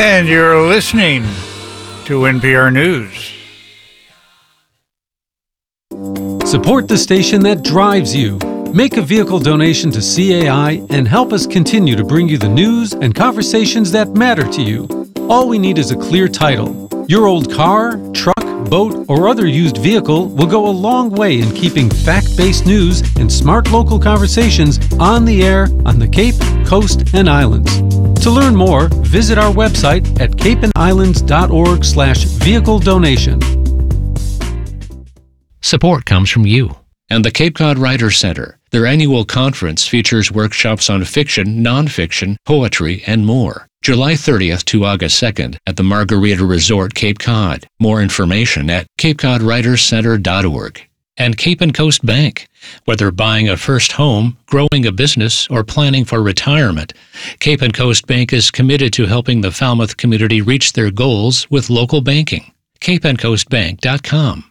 And you're listening to NPR News. Support the station that drives you. Make a vehicle donation to CAI and help us continue to bring you the news and conversations that matter to you. All we need is a clear title. Your old car, truck, boat, or other used vehicle will go a long way in keeping fact-based news and smart local conversations on the air on the Cape, Coast, and Islands. To learn more, visit our website at capeandislands.org/vehicle donation. Support comes from you and the Cape Cod Writers Center. Their annual conference features workshops on fiction, nonfiction, poetry, and more. July 30th to August 2nd at the Margarita Resort, Cape Cod. More information at capecodwriterscenter.org. And Cape and Coast Bank. Whether buying a first home, growing a business, or planning for retirement, Cape and Coast Bank is committed to helping the Falmouth community reach their goals with local banking. capeandcoastbank.com.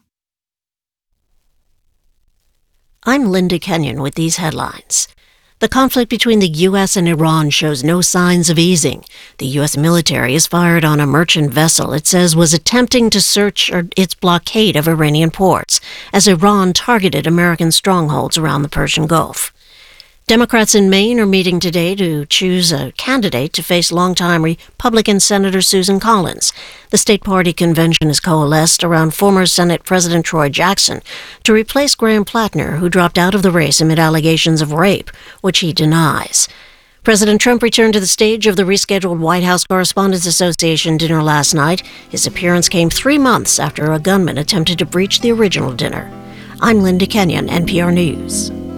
I'm Linda Kenyon with these headlines. The conflict between the U.S. and Iran shows no signs of easing. The U.S. military has fired on a merchant vessel it says was attempting to search its blockade of Iranian ports as Iran targeted American strongholds around the Persian Gulf. Democrats in Maine are meeting today to choose a candidate to face longtime Republican Senator Susan Collins. The state party convention has coalesced around former Senate President Troy Jackson to replace Graham Plattner, who dropped out of the race amid allegations of rape, which he denies. President Trump returned to the stage of the rescheduled White House Correspondents Association dinner last night. His appearance came 3 months after a gunman attempted to breach the original dinner. I'm Linda Kenyon, NPR News.